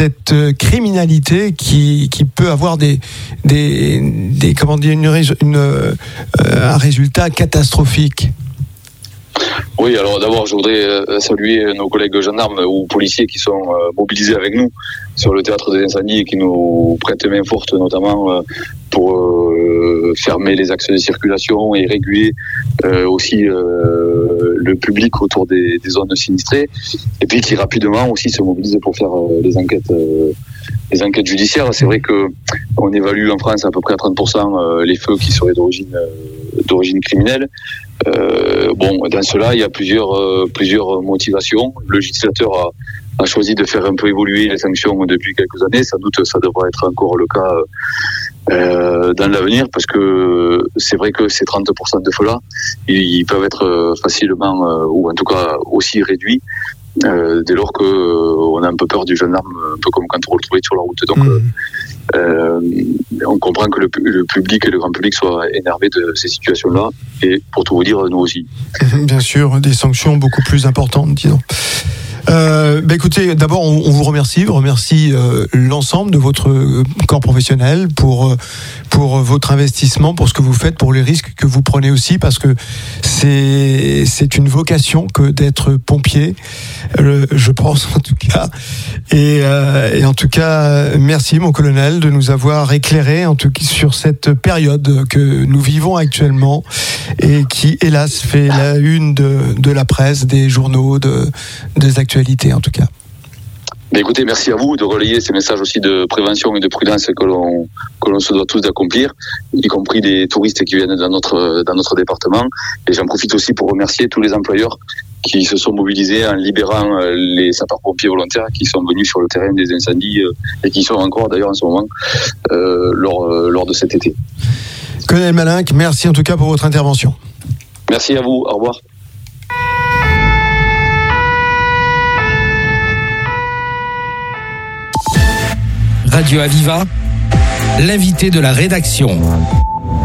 cette criminalité qui peut avoir un résultat catastrophique. Oui, alors d'abord, je voudrais saluer nos collègues gendarmes ou policiers qui sont mobilisés avec nous sur le théâtre des incendies et qui nous prêtent main forte, notamment pour fermer les axes de circulation et réguler aussi le public autour des zones sinistrées, et puis qui rapidement aussi se mobilisent pour faire les enquêtes judiciaires. C'est vrai que on évalue en France à peu près à 30% les feux qui seraient d'origine criminelle. Dans cela, il y a plusieurs motivations. Le législateur a choisi de faire un peu évoluer les sanctions depuis quelques années. Sans doute, ça devra être encore le cas dans l'avenir, parce que c'est vrai que ces 30% de feux-là, ils peuvent être facilement, ou en tout cas aussi réduits, dès lors qu'on a un peu peur du gendarme, un peu comme quand on le trouvait sur la route. Donc, on comprend que le public et le grand public soient énervés de ces situations-là, et pour tout vous dire, nous aussi. Bien sûr, des sanctions beaucoup plus importantes, disons. Écoutez, d'abord on vous remercie l'ensemble de votre corps professionnel pour votre investissement, pour ce que vous faites, pour les risques que vous prenez aussi, parce que c'est une vocation que d'être pompier, je pense en tout cas. Et en tout cas, merci mon colonel de nous avoir éclairé en tout cas sur cette période que nous vivons actuellement et qui hélas fait la une de la presse, des journaux, des actualités en tout cas. Mais écoutez, merci à vous de relayer ces messages aussi de prévention et de prudence que l'on se doit tous d'accomplir, y compris des touristes qui viennent dans notre département. Et j'en profite aussi pour remercier tous les employeurs qui se sont mobilisés en libérant les sapeurs-pompiers volontaires qui sont venus sur le terrain des incendies et qui sont encore d'ailleurs en ce moment lors de cet été. Colonel Malinck, merci en tout cas pour votre intervention. Merci à vous, au revoir. Radio Aviva, l'invité de la rédaction.